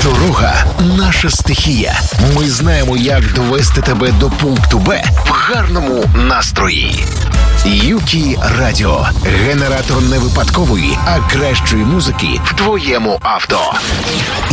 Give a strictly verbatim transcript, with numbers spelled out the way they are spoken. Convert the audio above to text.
Дорога – наша стихія. Ми знаємо, як довести тебе до пункту Б в гарному настрої. Юкі Радіо. Генератор не випадкової, а кращої музики в твоєму авто.